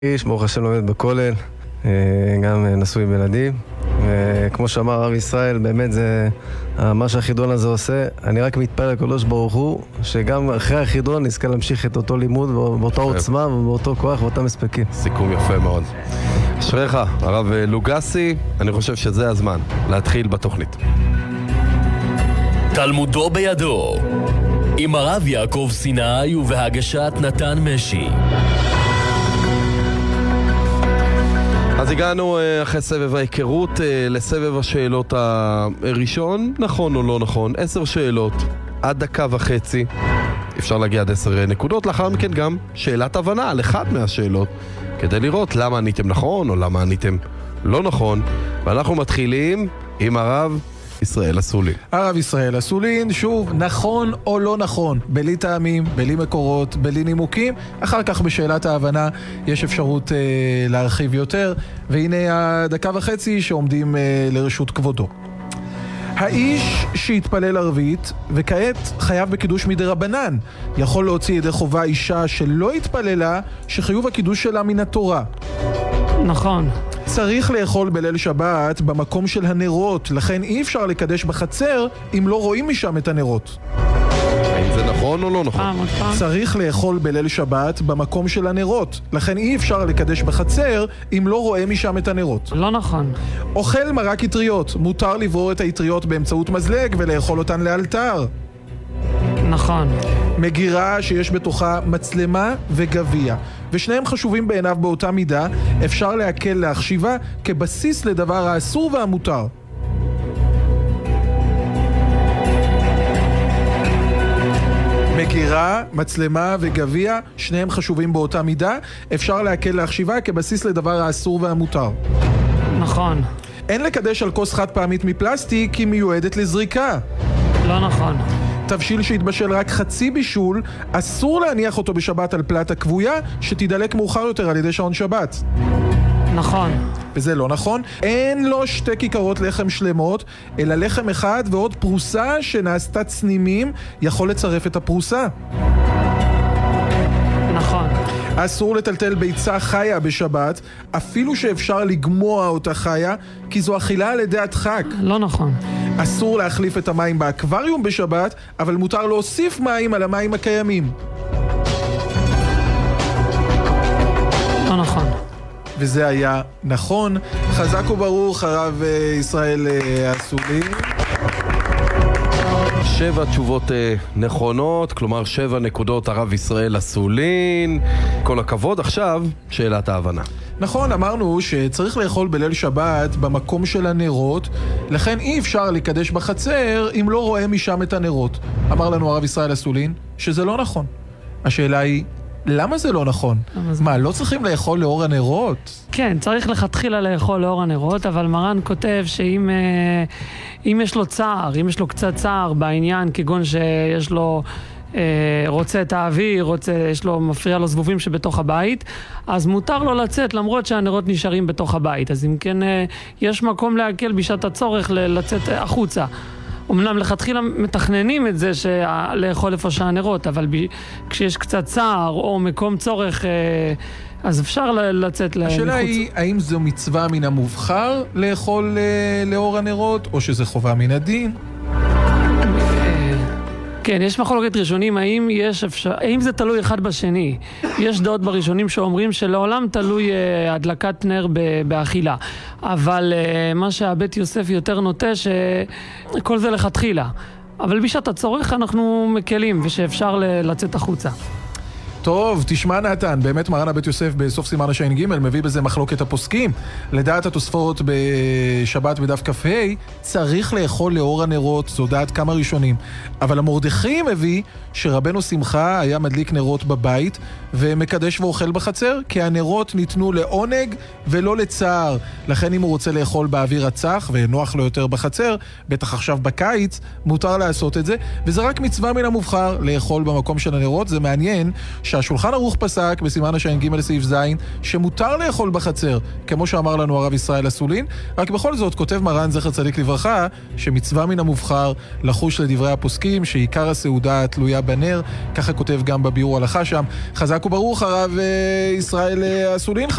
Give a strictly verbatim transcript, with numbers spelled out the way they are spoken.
איש, ברוך השם לומד בכולל, גם נשוי עם ילדים, וכמו שאמר הרב ישראל, באמת זה מה שהחידון הזה עושה. אני רק מתפלל לקדוש ברוך הוא שגם אחרי החידון נזכה להמשיך את אותו לימוד באותה עוצמה ובאותו כוח ובאותם מספקים. סיכום יפה מאוד. אשריך, הרב לוגסי, אני חושב שזה הזמן להתחיל בתוכנית. תלמודו בידו עם הרב יעקב סיני ובהגשת נתן משי. אז הגענו אחרי סבב ההיכרות לסבב השאלות הראשון, נכון או לא נכון, עשר שאלות, עד דקה וחצי, אפשר להגיע עד עשר נקודות, לאחר מכן גם שאלת הבנה על אחד מהשאלות, כדי לראות למה עניתם נכון או למה עניתם לא נכון, ואנחנו מתחילים עם הרב ישראל אסולין. הרב ישראל אסולין, שוב, נכון או לא נכון, בלי טעמים, בלי מקורות, בלי נימוקים. אחר כך בשאלת ההבנה יש אפשרות אה, להרחיב יותר, והנה הדקה וחצי שעומדים אה, לרשות כבודו. האיש שהתפלל ערבית וכעת חייב בקידוש מדי רבנן, יכול להוציא ידי חובה אישה שלא התפללה שחיוב הקידוש שלה מן התורה. נכון. צריך לאכול בליל שבת במקום של הנרות, לכן אי אפשר לקדש בחצר אם לא רואים משם את הנרות. האם זה נכון או לא נכון? פעם, עוד פעם. צריך לאכול בליל שבת במקום של הנרות, לכן אי אפשר לקדש בחצר אם לא רואה משם את הנרות. לא נכון. אוכל מרק אטריות, מותר לברור את האטריות באמצעות מזלג ולאכול אותן לאלתר. נכון. מגירה שיש בתוכה מצלמה וגביע, ושניהם חשובים בעיניו באותה מידה, אפשר להקל להחשיבה כבסיס לדבר האסור והמותר. מגירה, מצלמה וגביע, שניהם חשובים באותה מידה, אפשר להקל להחשיבה כבסיס לדבר האסור והמותר. נכון. אין לקדש על כוס חד פעמית מפלסטיק כי מיועדת לזריקה. לא נכון. תבשיל שהתבשל רק חצי בישול, אסור להניח אותו בשבת על פלטה כבויה שתדלק מאוחר יותר על ידי שעון שבת. נכון. וזה לא נכון. אין לו שתי כיכרות לחם שלמות, אלא לחם אחד ועוד פרוסה שנעשתה צנימים יכול לצרף את הפרוסה. נכון. אסור לטלטל ביצה חיה בשבת, אפילו שאפשר לגמוע אותה חיה, כי זו אכילה על ידי הדחק. לא נכון. אסור להחליף את המים באקווריום בשבת, אבל מותר להוסיף מים על המים הקיימים. לא נכון. וזה היה נכון. חזק וברוך, הרב ישראל אסולין. שבע תשובות אה, נכונות, כלומר שבע נקודות הרב ישראל אסולין. כל הכבוד. עכשיו שאלת ההבנה. נכון, אמרנו שצריך לאכול בליל שבת במקום של הנרות, לכן אי אפשר לקדש בחצר אם לא רואה משם את הנרות. אמר לנו הרב ישראל אסולין שזה לא נכון. השאלה היא, למה זה לא נכון? מה, לא צריכים לאכול לאור הנרות? כן, צריך לכתחילה לאכול לאור הנרות, אבל מרן כותב שאם אם יש לו צער, אם יש לו קצת צער בעניין, כגון שיש לו רוצה את האוויר, רוצה, יש לו, מפריע לו זבובים שבתוך הבית, אז מותר לו לצאת למרות שהנרות נשארים בתוך הבית. אז אם כן, יש מקום להקל בשעת הצורך לצאת החוצה. אמנם לכתחילה מתכננים את זה לאכול איפה שהנרות, אבל ב... כשיש קצת צער או מקום צורך, אז אפשר לצאת מחוץ. השאלה היא, האם זו מצווה מן המובחר לאכול לאור הנרות, או שזה חובה מן הדין? כן, יש מחלוקת ראשונים, האם יש אפשר, האם זה תלוי אחד בשני? יש דעות בראשונים שאומרים שלעולם תלוי אה, הדלקת נר ב- באכילה, אבל אה, מה שהבית יוסף יותר נוטה שכל זה לכתחילה, אבל בשעת הצורך אנחנו מקלים ושאפשר ל- לצאת החוצה. טוב, תשמע נתן, באמת מרן הבית יוסף בסוף סימן השין ג' מביא בזה מחלוקת הפוסקים. לדעת התוספות בשבת בדף כ"ה, צריך לאכול לאור הנרות, זו דעת כמה ראשונים. אבל המרדכי מביא שרבנו שמחה היה מדליק נרות בבית ומקדש ואוכל בחצר, כי הנרות ניתנו לעונג ולא לצער. לכן אם הוא רוצה לאכול באוויר הצח ונוח לו יותר בחצר, בטח עכשיו בקיץ, מותר לעשות את זה. וזה רק מצווה מן המובחר לאכול במקום של הנרות. זה מעניין שהשולחן ערוך פסק בסימן הש"ג לסעיף ז' שמותר לאכול בחצר, כמו שאמר לנו הרב ישראל אסולין, רק בכל זאת כותב מרן זכר צדיק לברכה שמצווה מן המובחר לחוש לדברי הפוסקים שעיקר הסעודה תלויה בנר, ככה כותב גם בביאור הלכה שם. חזק וברוך הרב ישראל אסולין.